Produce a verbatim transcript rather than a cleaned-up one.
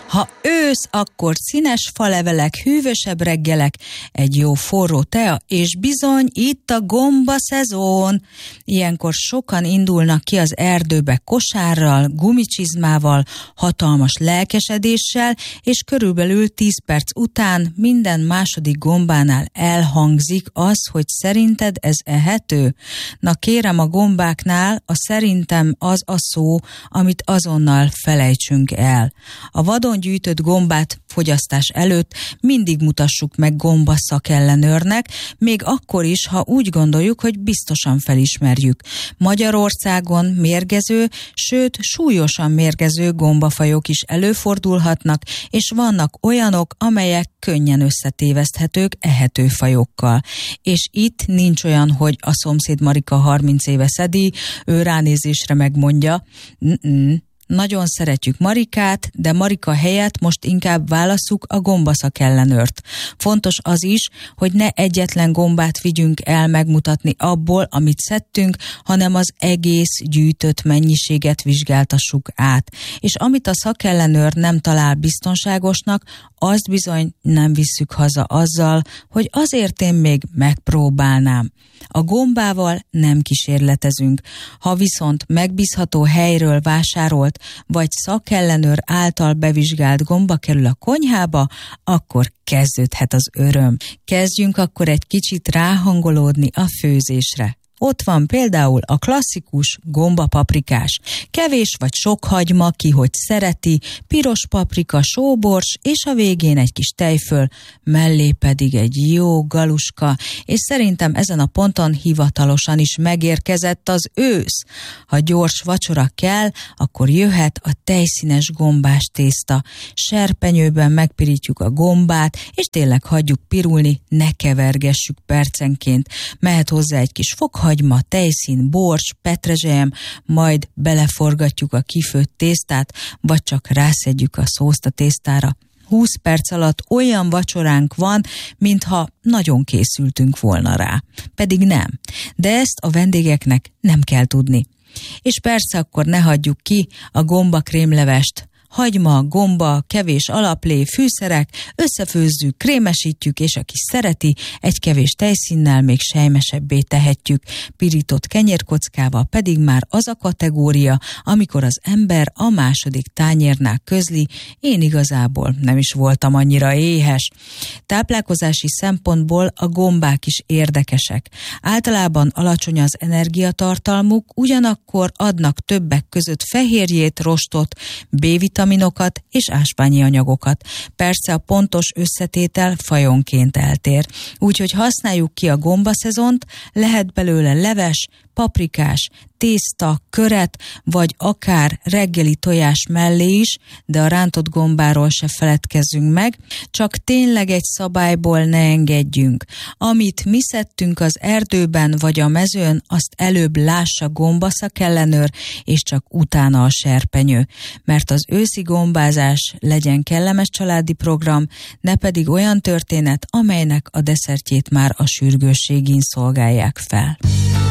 Ha ősz, akkor színes falevelek, hűvösebb reggelek, egy jó forró tea, és bizony itt a gomba szezon. Ilyenkor sokan indulnak ki az erdőbe kosárral, gumicsizmával, hatalmas lelkesedéssel, és körülbelül tíz perc után minden második gombánál elhangzik az, hogy szerinted ez ehető? Na kérem, a gombáknál a szerintem az a szó, amit azonnal felejtsünk el. A vadon gyűjtött gombát fogyasztás előtt mindig mutassuk meg gomba szakellenőrnek, még akkor is, ha úgy gondoljuk, hogy biztosan felismerjük. Magyarországon mérgező, sőt súlyosan mérgező gombafajok is előfordulhatnak, és vannak olyanok, amelyek könnyen összetéveszthetők ehető fajokkal. És itt nincs olyan, hogy a szomszéd Marika harminc éve szedi, ő ránézésre megmondja, N-n. Nagyon szeretjük Marikát, de Marika helyett most inkább válasszuk a gombaszakellenőrt. Fontos az is, hogy ne egyetlen gombát vigyünk el megmutatni abból, amit szedtünk, hanem az egész gyűjtött mennyiséget vizsgáltassuk át. És amit a szakellenőr nem talál biztonságosnak, azt bizony nem visszük haza azzal, hogy azért én még megpróbálnám. A gombával nem kísérletezünk. Ha viszont megbízható helyről vásárolt, vagy szakellenőr által bevizsgált gomba kerül a konyhába, akkor kezdődhet az öröm. Kezdjünk akkor egy kicsit ráhangolódni a főzésre. Ott van például a klasszikus gombapaprikás. Kevés vagy sok hagyma, ki hogy szereti, piros paprika, sóbors, és a végén egy kis tejföl, mellé pedig egy jó galuska, és szerintem ezen a ponton hivatalosan is megérkezett az ősz. Ha gyors vacsora kell, akkor jöhet a tejszínes gombás tészta. Serpenyőben megpirítjuk a gombát, és tényleg hagyjuk pirulni, ne kevergessük percenként. Mehet hozzá egy kis fokhagyma, hagyma, tejszín, bors, petrezselyem, majd beleforgatjuk a kifőtt tésztát, vagy csak rászedjük a szószt a tésztára. húsz perc alatt olyan vacsoránk van, mintha nagyon készültünk volna rá. Pedig nem. De ezt a vendégeknek nem kell tudni. És persze akkor ne hagyjuk ki a gomba krémlevest. Hagyma, gomba, kevés alaplé, fűszerek, összefőzzük, krémesítjük, és aki szereti, egy kevés tejszínnel még sejmesebbé tehetjük. Pirított kenyérkockával pedig már az a kategória, amikor az ember a második tányérnál közli, én igazából nem is voltam annyira éhes. Táplálkozási szempontból a gombák is érdekesek. Általában alacsony az energiatartalmuk, ugyanakkor adnak többek között fehérjét, rostot, B-vitaminokat, vitaminokat és ásványi anyagokat. Persze a pontos összetétel fajonként eltér. Úgyhogy használjuk ki a gombaszezont, lehet belőle leves, paprikás, tészta, köret, vagy akár reggeli tojás mellé is, de a rántott gombáról se feledkezzünk meg, csak tényleg egy szabályból ne engedjünk. Amit mi szedtünk az erdőben vagy a mezőn, azt előbb lássa gombaszakellenőr, és csak utána a serpenyő. Mert az őszi gombázás legyen kellemes családi program, ne pedig olyan történet, amelynek a desszertjét már a sürgősségén szolgálják fel.